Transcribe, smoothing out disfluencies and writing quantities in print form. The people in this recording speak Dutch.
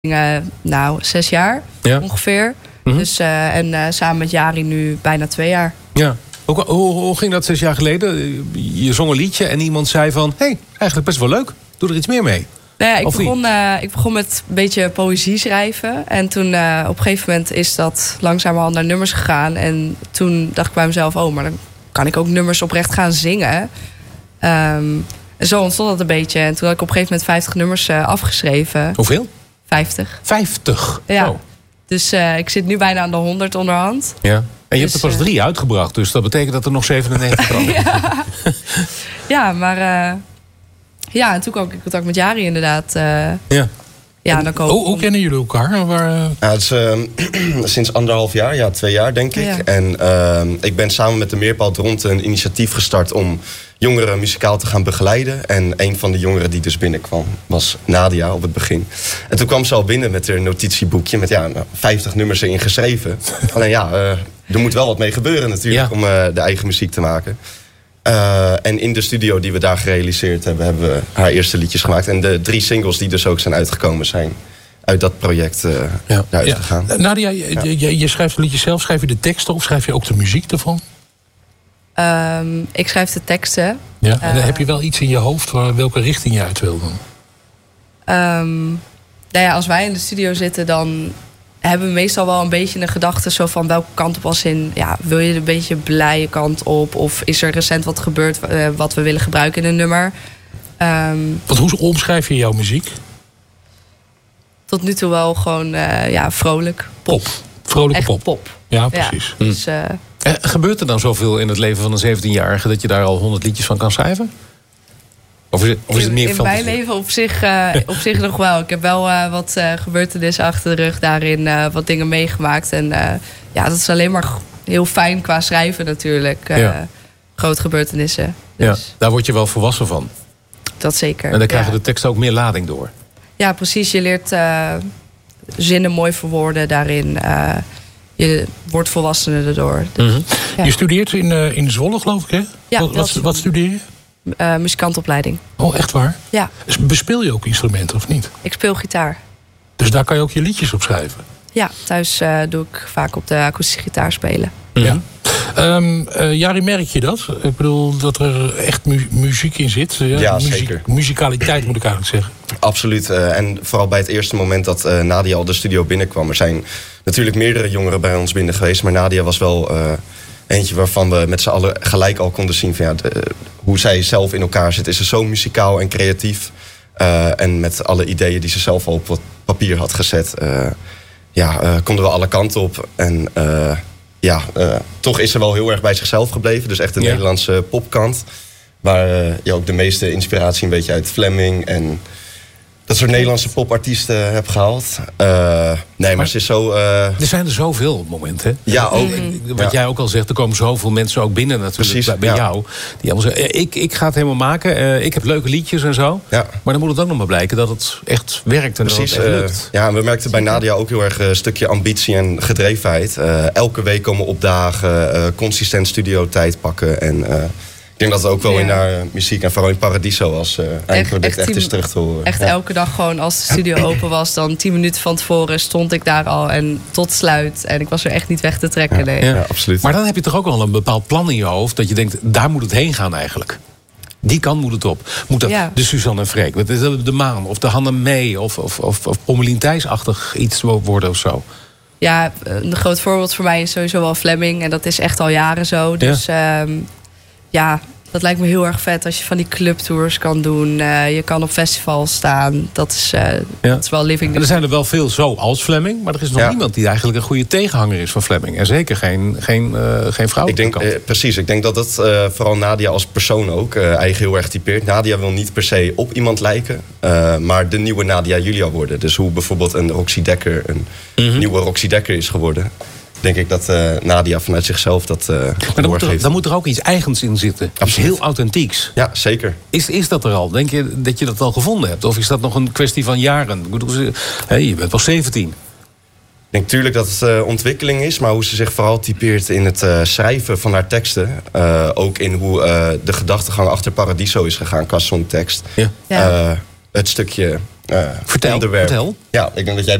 6 jaar ongeveer. Mm-hmm. Dus, en samen met Jari nu bijna 2 jaar. Ja. Hoe ging dat 6 jaar geleden? Je zong een liedje en iemand zei van... hey, eigenlijk best wel leuk. Doe er iets meer mee. Nou ja, ik begon met een beetje poëzie schrijven. En toen op een gegeven moment is dat langzamerhand naar nummers gegaan. En toen dacht ik bij mezelf... maar dan kan ik ook nummers oprecht gaan zingen. En zo ontstond dat een beetje. En toen had ik op een gegeven moment 50 nummers afgeschreven. Hoeveel? 50. 50? Ja. Oh. Dus ik zit nu bijna aan de 100 onderhand. Ja. En je hebt er pas 3 uitgebracht. Dus dat betekent dat er nog 97 komen. Ja, maar... en toen kwam ik in contact met Jari inderdaad. Dan hoe kennen jullie elkaar? Het is sinds 1,5 jaar, 2 jaar denk ik. Ja. En ik ben samen met de Meerpaal Dronten een initiatief gestart om jongeren muzikaal te gaan begeleiden. En een van de jongeren die dus binnenkwam was Nadia op het begin. En toen kwam ze al binnen met haar notitieboekje met 50 nummers erin geschreven. Alleen er moet wel wat mee gebeuren natuurlijk om de eigen muziek te maken. En in de studio die we daar gerealiseerd hebben... hebben we haar eerste liedjes gemaakt. En de 3 singles die dus ook zijn uitgekomen zijn... uit dat project gegaan. Nadia, je schrijft de liedjes zelf. Schrijf je de teksten of schrijf je ook de muziek ervan? Ik schrijf de teksten. Ja, en dan heb je wel iets in je hoofd... welke richting je uit wil doen? Als wij in de studio zitten... dan hebben we meestal wel een beetje een gedachte... zo van welke kant op als in... wil je een beetje blije kant op... of is er recent wat gebeurd... wat we willen gebruiken in een nummer. Want hoe omschrijf je jouw muziek? Tot nu toe wel gewoon vrolijk. Pop. Vrolijke echt pop. Pop. Ja, precies. Ja, dus, gebeurt er dan zoveel in het leven van een 17-jarige... dat je daar al 100 liedjes van kan schrijven? Of is het meer in mijn leven op zich nog wel. Ik heb wel wat gebeurtenissen achter de rug daarin. Wat dingen meegemaakt. En dat is alleen maar heel fijn qua schrijven natuurlijk. Grote gebeurtenissen. Dus. Ja, daar word je wel volwassen van. Dat zeker. En dan krijgen de teksten ook meer lading door. Ja, precies. Je leert zinnen mooi verwoorden daarin. Je wordt volwassener erdoor. Dus, mm-hmm. Je studeert in Zwolle, geloof ik, hè? Ja, wat studeer je? Muzikantopleiding. Oh, echt waar? Ja. Bespeel je ook instrumenten of niet? Ik speel gitaar. Dus daar kan je ook je liedjes op schrijven? Ja, thuis doe ik vaak op de akoestische gitaar spelen. Ja. Jari, merk je dat? Ik bedoel, dat er echt muziek in zit. Zeker. Muzikaliteit moet ik eigenlijk zeggen. Absoluut. En vooral bij het eerste moment dat Nadia al de studio binnenkwam. Er zijn natuurlijk meerdere jongeren bij ons binnen geweest. Maar Nadia was wel eentje waarvan we met z'n allen gelijk al konden zien... van hoe zij zelf in elkaar zit. Is ze zo muzikaal en creatief. En met alle ideeën die ze zelf al op wat papier had gezet... konden we alle kanten op. En toch is ze wel heel erg bij zichzelf gebleven. Dus echt de Nederlandse popkant. Waar je ook de meeste inspiratie een beetje uit Fleming... en dat soort Nederlandse popartiesten heb gehaald. Maar ze is zo... Er zijn er zoveel op het moment, hè? Ja, ook. Wat jij ook al zegt, er komen zoveel mensen ook binnen natuurlijk. Precies, bij jou. Die allemaal zeggen, ik ga het helemaal maken. Ik heb leuke liedjes en zo. Ja. Maar dan moet het ook nog maar blijken dat het echt werkt en precies, dat het echt lukt. We merkten bij Nadia ook heel erg een stukje ambitie en gedrevenheid. Elke week komen opdagen, consistent studiotijd pakken. En ik denk dat het ook wel in haar muziek en vooral in Paradiso als eindproduct echt is terug te horen. Echt elke dag gewoon als de studio open was, dan 10 minuten van tevoren stond ik daar al en tot sluit. En ik was er echt niet weg te trekken. Nee. Ja, absoluut. Maar dan heb je toch ook al een bepaald plan in je hoofd dat je denkt, daar moet het heen gaan eigenlijk. Die kant moet het op. Moet dat de Suzanne en Freek, wat is dat, de Maan of de Hanne Mee of Pommelien Thijs-achtig iets worden of zo? Ja, een groot voorbeeld voor mij is sowieso wel Fleming. En dat is echt al jaren zo. Dus dat lijkt me heel erg vet als je van die clubtours kan doen. Je kan op festivals staan. Dat is wel living. En er zijn er wel veel zo als Fleming. Maar er is nog niemand die eigenlijk een goede tegenhanger is van Fleming. En zeker geen vrouw. Ik denk, precies. Ik denk dat het vooral Nadia als persoon ook eigen heel erg typeert. Nadia wil niet per se op iemand lijken. Maar de nieuwe Nadia Julia worden. Dus hoe bijvoorbeeld een Roxy Dekker een nieuwe Roxy Dekker is geworden. Denk ik dat Nadia vanuit zichzelf dat maar dan moet er ook iets eigens in zitten. Iets heel authentieks. Ja, zeker. Is dat er al? Denk je dat je dat al gevonden hebt? Of is dat nog een kwestie van jaren? Je bent wel 17. Ik denk natuurlijk dat het ontwikkeling is. Maar hoe ze zich vooral typeert in het schrijven van haar teksten. Ook in hoe de gedachtegang achter Paradiso is gegaan qua songtekst. Het stukje Vertel. onderwerp. Ja, ik denk dat jij